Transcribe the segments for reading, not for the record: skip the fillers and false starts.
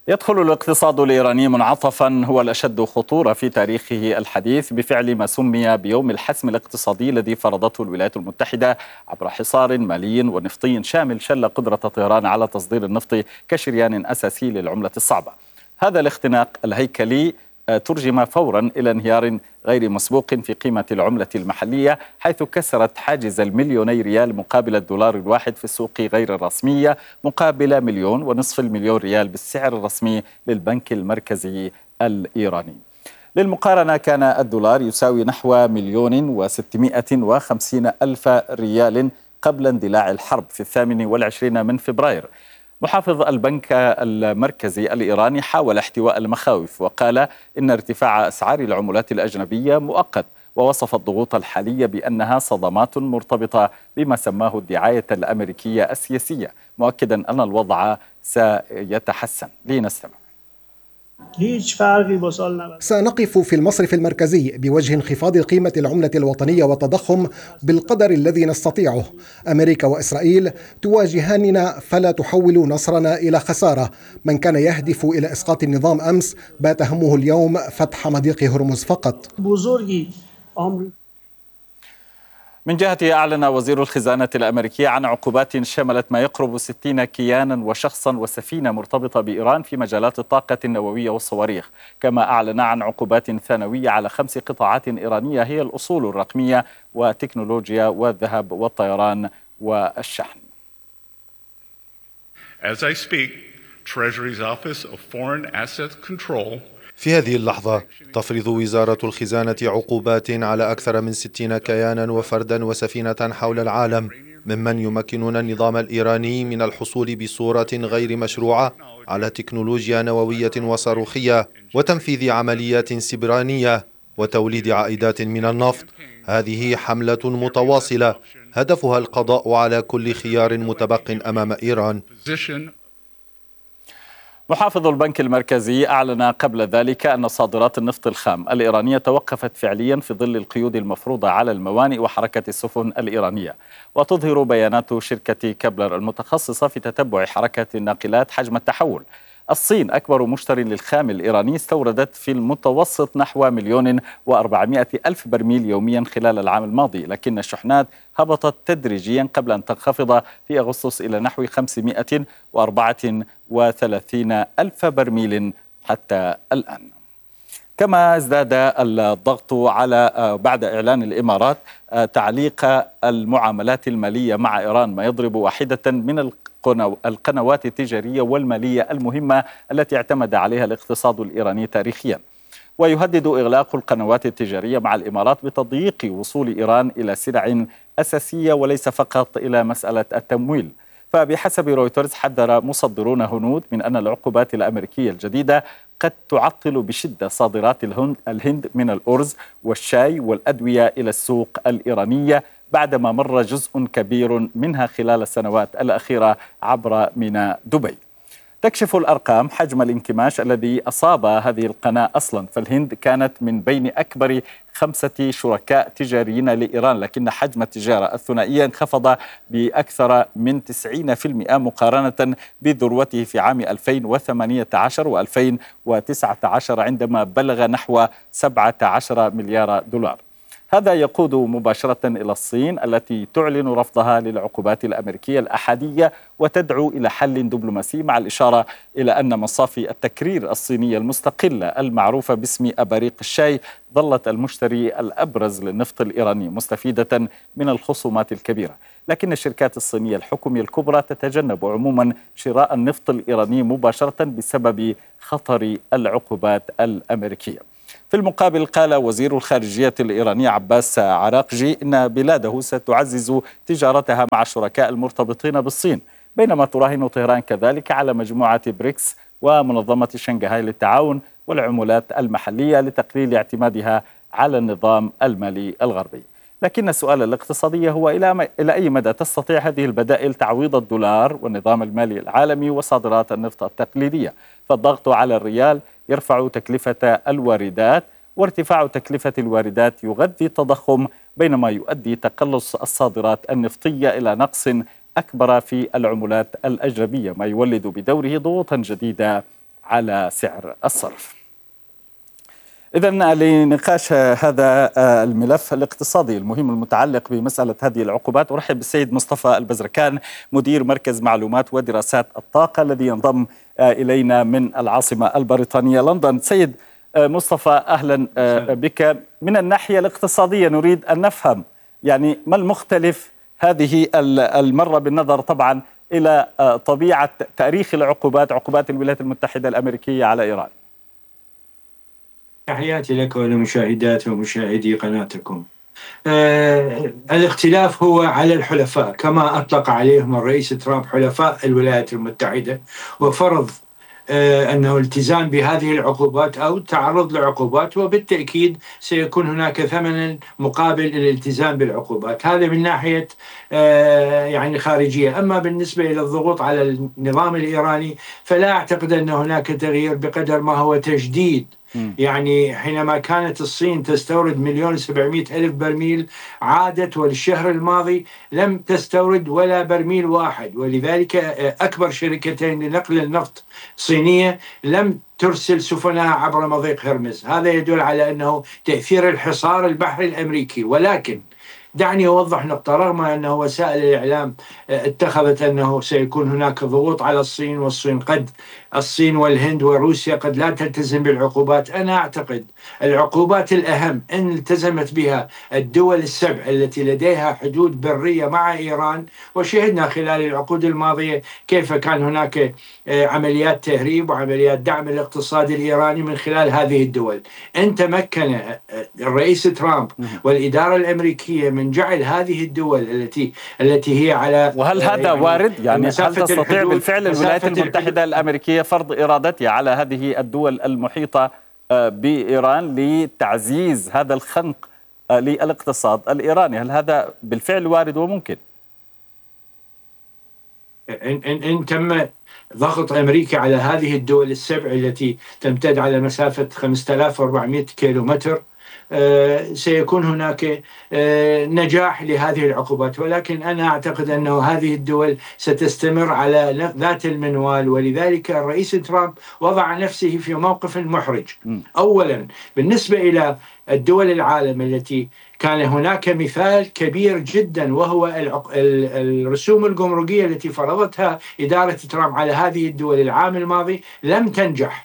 يدخل الاقتصاد الإيراني منعطفا هو الأشد خطورة في تاريخه الحديث بفعل ما سمي بيوم الحسم الاقتصادي الذي فرضته الولايات المتحدة عبر حصار مالي ونفطي شامل شل قدرة طهران على تصدير النفط كشريان أساسي للعملة الصعبة. هذا الاختناق الهيكلي ترجم فورا إلى انهيار غير مسبوق في قيمة العملة المحلية، حيث كسرت حاجز المليوني ريال مقابل الدولار الواحد في السوق غير الرسمية، مقابل 1,500,000 ريال بالسعر الرسمي للبنك المركزي الإيراني. للمقارنة كان الدولار يساوي نحو 1,650,000 ريال قبل اندلاع الحرب في 28 من فبراير. محافظ البنك المركزي الإيراني حاول احتواء المخاوف وقال إن ارتفاع أسعار العملات الأجنبية مؤقت، ووصف الضغوط الحالية بأنها صدمات مرتبطة بما سماه الدعاية الأمريكية السياسية، مؤكدا أن الوضع سيتحسن. لنستمع. سنقف في المصرف المركزي بوجه انخفاض قيمة العملة الوطنية والتضخم بالقدر الذي نستطيعه. أمريكا وإسرائيل تواجهاننا، فلا تحولوا نصرنا إلى خسارة. من كان يهدف إلى إسقاط النظام أمس بات همه اليوم فتح مضيق هرمز فقط. من جهته أعلن وزير الخزانة الأمريكي عن عقوبات شملت ما يقرب 60 كيانا وشخصا وسفينة مرتبطة بإيران في مجالات الطاقة النووية والصواريخ، كما أعلن عن عقوبات ثانوية على 5 قطاعات إيرانية هي الأصول الرقمية وتكنولوجيا والذهب والطيران والشحن. As I speak, Treasury's Office of Foreign Assets Control في هذه اللحظة تفرض وزارة الخزانة عقوبات على أكثر من 60 كيانا وفردا وسفينة حول العالم ممن يمكنون النظام الإيراني من الحصول بصورة غير مشروعة على تكنولوجيا نووية وصاروخية وتنفيذ عمليات سبرانية وتوليد عائدات من النفط. هذه حملة متواصلة هدفها القضاء على كل خيار متبق أمام إيران. محافظ البنك المركزي أعلن قبل ذلك أن صادرات النفط الخام الإيرانية توقفت فعليا في ظل القيود المفروضة على الموانئ وحركة السفن الإيرانية. وتظهر بيانات شركة كبلر المتخصصة في تتبع حركة الناقلات حجم التحول. الصين أكبر مشتري للخام الإيراني استوردت في المتوسط نحو 1,400,000 برميل يوميا خلال العام الماضي، لكن الشحنات هبطت تدريجيا قبل أن تنخفض في أغسطس إلى نحو 534,000 برميل حتى الآن. كما ازداد الضغط على بعد إعلان الإمارات تعليق المعاملات المالية مع إيران، ما يضرب واحدة من القنوات التجارية والمالية المهمة التي اعتمد عليها الاقتصاد الإيراني تاريخيا. ويهدد إغلاق القنوات التجارية مع الإمارات بتضييق وصول إيران إلى سلع أساسية وليس فقط إلى مسألة التمويل. فبحسب رويترز حذر مصدرون هنود من أن العقوبات الأمريكية الجديدة قد تعطل بشدة صادرات الهند من الأرز والشاي والأدوية إلى السوق الإيرانية، بعدما مر جزء كبير منها خلال السنوات الأخيرة عبر ميناء دبي. تكشف الأرقام حجم الانكماش الذي أصاب هذه القناة أصلا، فالهند كانت من بين أكبر 5 شركاء تجاريين لإيران، لكن حجم التجارة الثنائية انخفض بأكثر من 90% مقارنة بذروته في عام 2018 و2019 عندما بلغ نحو 17 مليار دولار. هذا يقود مباشرة إلى الصين التي تعلن رفضها للعقوبات الأمريكية الأحادية وتدعو إلى حل دبلوماسي، مع الإشارة إلى أن مصافي التكرير الصينية المستقلة المعروفة باسم أباريق الشاي ظلت المشتري الأبرز للنفط الإيراني، مستفيدة من الخصومات الكبيرة. لكن الشركات الصينية الحكومية الكبرى تتجنب عموما شراء النفط الإيراني مباشرة بسبب خطر العقوبات الأمريكية. في المقابل قال وزير الخارجية الإيراني عباس عراقجي إن بلاده ستعزز تجارتها مع الشركاء المرتبطين بالصين، بينما تراهن طهران كذلك على مجموعة بريكس ومنظمة شنغهاي للتعاون والعملات المحلية لتقليل اعتمادها على النظام المالي الغربي. لكن السؤال الاقتصادي هو إلى أي مدى تستطيع هذه البدائل تعويض الدولار والنظام المالي العالمي وصادرات النفط التقليدية؟ فالضغط على الريال يرفع تكلفة الواردات، وارتفاع تكلفة الواردات يغذي التضخم، بينما يؤدي تقلص الصادرات النفطية إلى نقص أكبر في العملات الأجنبية، ما يولد بدوره ضغوطا جديدة على سعر الصرف. إذن لنقاش هذا الملف الاقتصادي المهم المتعلق بمسألة هذه العقوبات أرحب بالسيد مصطفى البزركان مدير مركز معلومات ودراسات الطاقة الذي ينضم إلينا من العاصمة البريطانية لندن. سيد مصطفى أهلا بك. من الناحية الاقتصادية نريد أن نفهم يعني ما المختلف هذه المرة بالنظر طبعا إلى طبيعة تاريخ العقوبات، عقوبات الولايات المتحدة الأمريكية على إيران. تحياتي لك ولمشاهدات ومشاهدي قناتكم. الاختلاف هو على الحلفاء كما أطلق عليهم الرئيس ترامب حلفاء الولايات المتحدة، وفرض أنه التزام بهذه العقوبات أو تعرض لعقوبات، وبالتأكيد سيكون هناك ثمن مقابل الالتزام بالعقوبات. هذا من ناحية يعني خارجية. أما بالنسبة إلى الضغوط على النظام الإيراني فلا أعتقد أن هناك تغيير بقدر ما هو تجديد. يعني حينما كانت الصين تستورد 1,700,000 برميل، عادت والشهر الماضي لم تستورد ولا برميل واحد، ولذلك أكبر شركتين لنقل النفط صينية لم ترسل سفنها عبر مضيق هرمز. هذا يدل على أنه تأثير الحصار البحري الأمريكي. ولكن دعني أوضح نقطة، رغم أن وسائل الإعلام اتخذت أنه سيكون هناك ضغوط على الصين، والصين الصين والهند وروسيا قد لا تلتزم بالعقوبات، أنا أعتقد العقوبات الأهم إن التزمت بها الدول السبع التي لديها حدود برية مع إيران. وشهدنا خلال العقود الماضية كيف كان هناك عمليات تهريب وعمليات دعم الاقتصاد الإيراني من خلال هذه الدول. إن تمكن الرئيس ترامب والإدارة الأمريكية من جعل هذه الدول التي هي على، وهل هذا وارد؟ يعني هل تستطيع بالفعل الولايات المتحدة الأمريكية فرض إرادتها على هذه الدول المحيطة بإيران لتعزيز هذا الخنق للاقتصاد الإيراني؟ هل هذا بالفعل وارد وممكن؟ إن تم ضغط أمريكا على هذه الدول السبع التي تمتد على مسافة 5,400 كيلومتر، سيكون هناك نجاح لهذه العقوبات. ولكن أنا أعتقد أنه هذه الدول ستستمر على ذات المنوال، ولذلك الرئيس ترامب وضع نفسه في موقف محرج. أولا بالنسبة إلى الدول العالم التي كان هناك مثال كبير جدا، وهو الرسوم الجمركية التي فرضتها إدارة ترامب على هذه الدول العام الماضي لم تنجح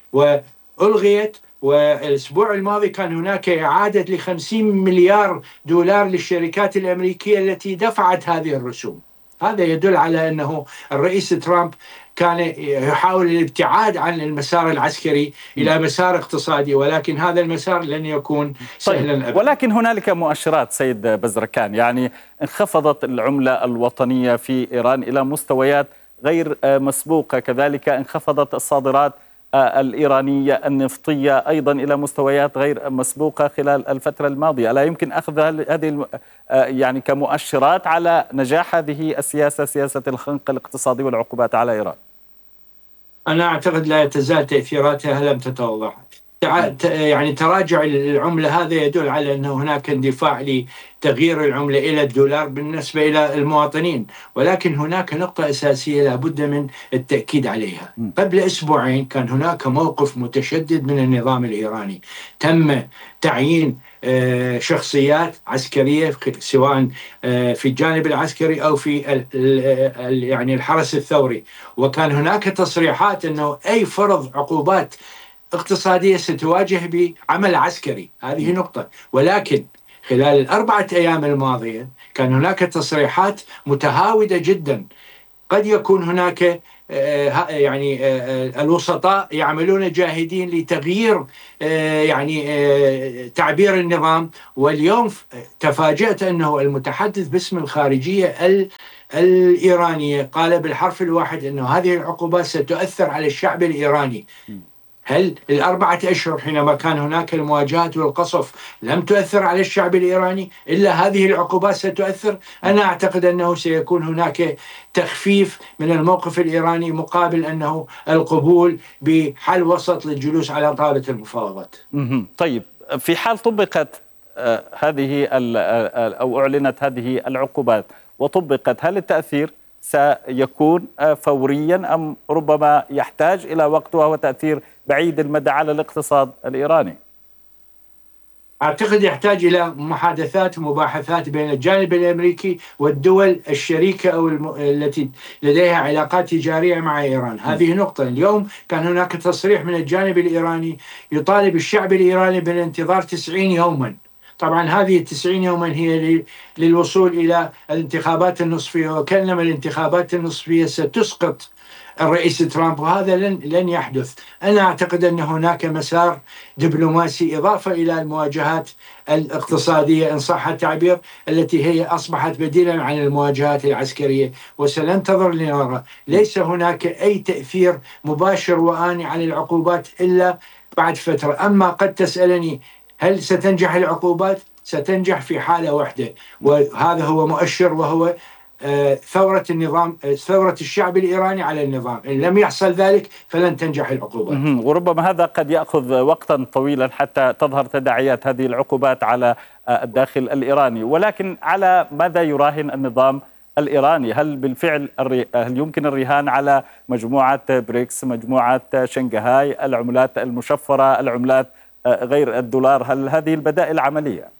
وألغيت. والأسبوع الماضي كان هناك إعادة ل50 مليار دولار للشركات الأمريكية التي دفعت هذه الرسوم. هذا يدل على أنه الرئيس ترامب كان يحاول الابتعاد عن المسار العسكري إلى مسار اقتصادي، ولكن هذا المسار لن يكون سهلا أبدا. ولكن هنالك مؤشرات سيد بزركان، يعني انخفضت العملة الوطنية في إيران إلى مستويات غير مسبوقة، كذلك انخفضت الصادرات الإيرانية النفطية أيضا إلى مستويات غير مسبوقة خلال الفترة الماضية. ألا يمكن أخذ هذه يعني كمؤشرات على نجاح هذه السياسة، سياسة الخنق الاقتصادي والعقوبات على إيران؟ أنا أعتقد لا تزال تأثيراتها لم تتوضح. يعني تراجع العملة هذا يدل على أن هناك اندفاع لتغيير العملة إلى الدولار بالنسبة إلى المواطنين. ولكن هناك نقطة أساسية لابد من التأكيد عليها. قبل أسبوعين كان هناك موقف متشدد من النظام الإيراني، تم تعيين شخصيات عسكرية سواء في الجانب العسكري أو في يعني الحرس الثوري، وكان هناك تصريحات أنه أي فرض عقوبات اقتصادية ستواجه بعمل عسكري. هذه نقطة. ولكن خلال ال4 أيام الماضية كان هناك تصريحات متهاودة جدا. قد يكون هناك يعني الوسطاء يعملون جاهدين لتغيير يعني تعبير النظام. واليوم تفاجأت أنه المتحدث باسم الخارجية الإيرانية قال بالحرف الواحد أنه هذه العقوبات ستؤثر على الشعب الإيراني. هل ال4 أشهر حينما كان هناك المواجهات والقصف لم تؤثر على الشعب الإيراني؟ إلا هذه العقوبات ستؤثر؟ أنا أعتقد أنه سيكون هناك تخفيف من الموقف الإيراني مقابل أنه القبول بحل وسط للجلوس على طاولة المفاوضات. طيب، في حال طبقت هذه أو أعلنت هذه العقوبات وطبقت، هل التأثير سيكون فوريا أم ربما يحتاج إلى وقت وهو تأثير بعيد المدى على الاقتصاد الإيراني؟ أعتقد يحتاج إلى محادثات ومباحثات بين الجانب الأمريكي والدول الشريكة أو التي لديها علاقات تجارية مع إيران. هذه نقطة. اليوم كان هناك تصريح من الجانب الإيراني يطالب الشعب الإيراني بالانتظار 90 يوما. طبعا هذه 90 يوما هي للوصول إلى الانتخابات النصفية، وكأنما الانتخابات النصفية ستسقط الرئيس ترامب، وهذا لن يحدث. أنا أعتقد أن هناك مسار دبلوماسي إضافة إلى المواجهات الاقتصادية إن صح التعبير، التي هي أصبحت بديلا عن المواجهات العسكرية، وسننتظر لنرى. ليس هناك أي تأثير مباشر وآني عن العقوبات إلا بعد فترة. أما قد تسألني هل ستنجح العقوبات؟ ستنجح في حالة واحدة، وهذا هو مؤشر، وهو ثورة الشعب الإيراني على النظام. إن لم يحصل ذلك فلن تنجح العقوبات. وربما هذا قد يأخذ وقتا طويلا حتى تظهر تداعيات هذه العقوبات على الداخل الإيراني. ولكن على ماذا يراهن النظام الإيراني؟ هل بالفعل هل يمكن الرهان على مجموعة بريكس، مجموعة شنغهاي، العملات المشفرة، العملات غير الدولار؟ هل هذه البدائل عملية؟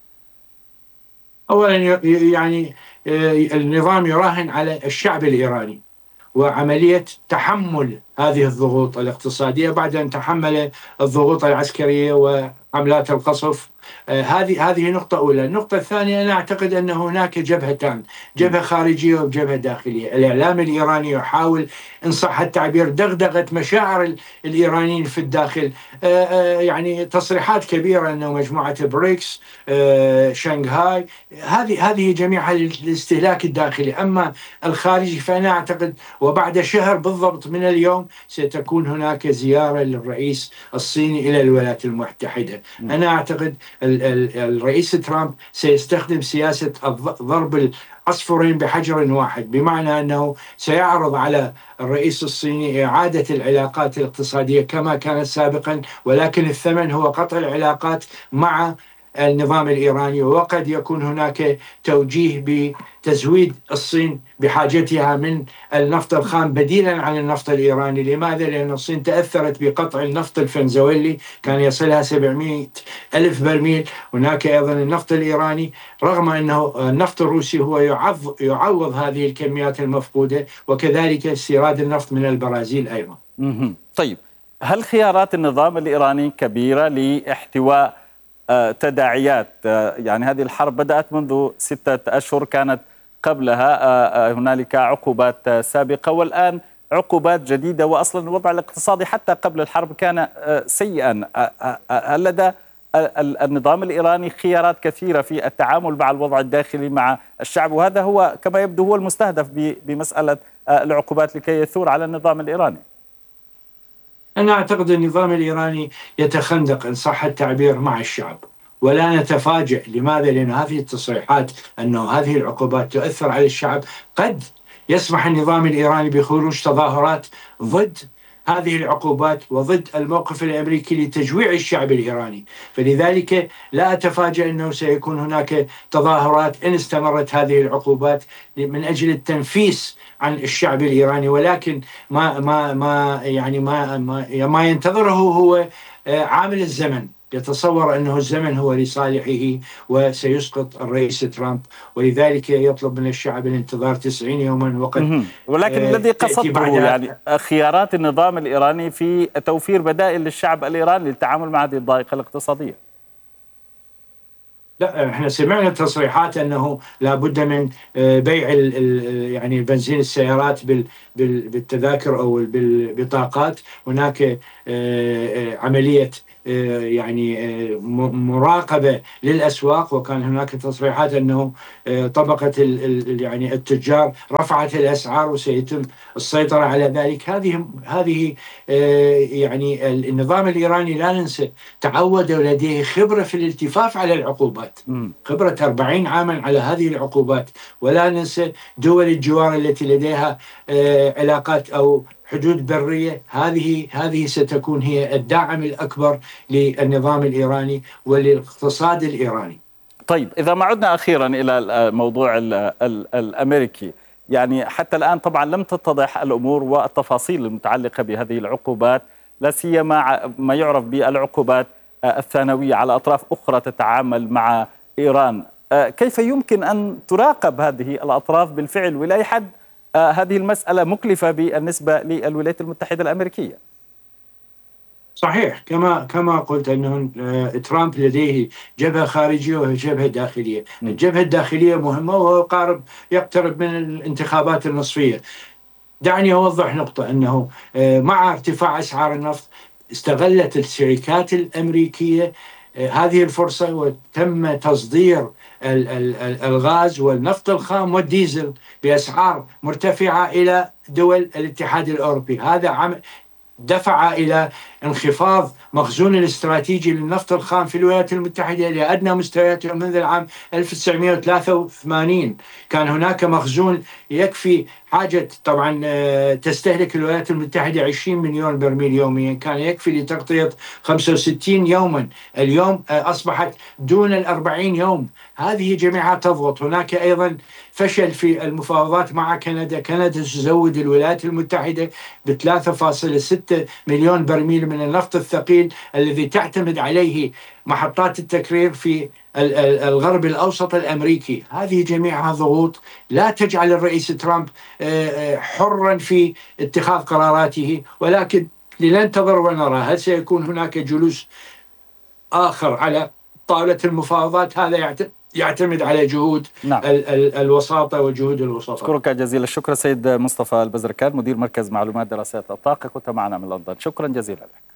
أولا يعني النظام يراهن على الشعب الإيراني وعملية تحمل هذه الضغوط الاقتصادية بعد أن تحمل الضغوط العسكرية وعملات القصف. هذه نقطة أولى. النقطة الثانية، أنا أعتقد أن هناك جبهتان، جبهة خارجية وجبهة داخلية. الإعلام الإيراني يحاول إن صح التعبير دغدغة مشاعر الإيرانيين في الداخل. يعني تصريحات كبيرة أنه مجموعة بريكس، شنغهاي، هذه جميعها للاستهلاك الداخلي. أما الخارجي فأنا أعتقد وبعد شهر بالضبط من اليوم ستكون هناك زيارة للرئيس الصيني إلى الولايات المتحدة. أنا أعتقد الرئيس ترامب سيستخدم سياسة ضرب العصفورين بحجر واحد، بمعنى أنه سيعرض على الرئيس الصيني إعادة العلاقات الاقتصادية كما كانت سابقا، ولكن الثمن هو قطع العلاقات مع النظام الإيراني. وقد يكون هناك توجيه بتزويد الصين بحاجتها من النفط الخام بديلا عن النفط الإيراني. لماذا؟ لأن الصين تأثرت بقطع النفط الفنزويلي، كان يصلها 700 ألف برميل. هناك أيضا النفط الإيراني، رغم أنه النفط الروسي هو يعوض هذه الكميات المفقودة، وكذلك استيراد النفط من البرازيل أيضا. طيب، هل خيارات النظام الإيراني كبيرة لاحتواء تداعيات؟ يعني هذه الحرب بدأت منذ 6 أشهر، كانت قبلها هنالك عقوبات سابقة والآن عقوبات جديدة، وأصلا الوضع الاقتصادي حتى قبل الحرب كان سيئا. هل لدى النظام الإيراني خيارات كثيرة في التعامل مع الوضع الداخلي مع الشعب؟ وهذا هو كما يبدو هو المستهدف بمسألة العقوبات لكي يثور على النظام الإيراني. أنا أعتقد النظام الإيراني يتخندق إن صح التعبير مع الشعب، ولا نتفاجئ. لماذا؟ لأن هذه التصريحات أنه هذه العقوبات تؤثر على الشعب، قد يسمح النظام الإيراني بخروج تظاهرات ضد هذه العقوبات وضد الموقف الأمريكي لتجويع الشعب الإيراني. فلذلك لا أتفاجأ أنه سيكون هناك تظاهرات إن استمرت هذه العقوبات من أجل التنفيس عن الشعب الإيراني. ولكن ما ينتظره هو عامل الزمن. يتصور أنه الزمن هو لصالحه وسيسقط الرئيس ترامب، ولذلك يطلب من الشعب الانتظار 90 يوما. وقد ولكن الذي قصدته يعني خيارات النظام الإيراني في توفير بدائل للشعب الإيراني للتعامل مع هذه الضائقة الاقتصادية. لا، احنا سمعنا تصريحات انه لابد من بيع يعني بنزين السيارات بالتذاكر او بالبطاقات. هناك عملية يعني مراقبة للأسواق، وكان هناك تصريحات أنه طبقة يعني التجار رفعت الأسعار وسيتم السيطرة على ذلك. هذه يعني النظام الإيراني لا ننسى تعود ولديه خبرة في الالتفاف على العقوبات، خبرة 40 عاما على هذه العقوبات. ولا ننسى دول الجوار التي لديها علاقات أو حدود برية. هذه ستكون هي الداعم الأكبر للنظام الإيراني وللاقتصاد الإيراني. طيب، إذا ما عدنا أخيرا إلى الموضوع الأمريكي، يعني حتى الآن طبعا لم تتضح الأمور والتفاصيل المتعلقة بهذه العقوبات، لا سيما ما يعرف بالعقوبات الثانوية على أطراف أخرى تتعامل مع إيران. كيف يمكن أن تراقب هذه الأطراف بالفعل، وإلى أي حد هذه المسألة مكلفة بالنسبة للولايات المتحدة الأمريكية؟ صحيح، كما قلت أنه ترامب لديه جبهة خارجية وجبهة داخلية. الجبهة الداخلية مهمة وهو يقترب من الانتخابات النصفية. دعني أوضح نقطة، أنه مع ارتفاع أسعار النفط استغلت الشركات الأمريكية هذه الفرصة، وتم تصدير الغاز والنفط الخام والديزل بأسعار مرتفعة إلى دول الاتحاد الأوروبي. هذا دفع إلى انخفاض مخزون الاستراتيجي للنفط الخام في الولايات المتحدة لأدنى مستوياته منذ العام 1983. كان هناك مخزون يكفي حاجة، طبعا تستهلك الولايات المتحدة 20 مليون برميل يوميا، كان يكفي لتغطية 65 يوما. اليوم أصبحت دون 40 يوم. هذه جميعها تضغط. هناك أيضا فشل في المفاوضات مع كندا. كندا تزود الولايات المتحدة ب 3.6 مليون برميل من النفط الثقيل الذي تعتمد عليه محطات التكرير في الغرب الأوسط الأمريكي. هذه جميعها ضغوط لا تجعل الرئيس ترامب حرا في اتخاذ قراراته، ولكن لننتظر ونرى هل سيكون هناك جلوس آخر على طاولة المفاوضات. هذا يعتمد على جهود الوساطة وجهود الوسطاء. أشكرك جزيل الشكر سيد مصطفى البزركان، مدير مركز معلومات دراسات الطاقة، كنت معنا من لندن. شكرا جزيلا لك.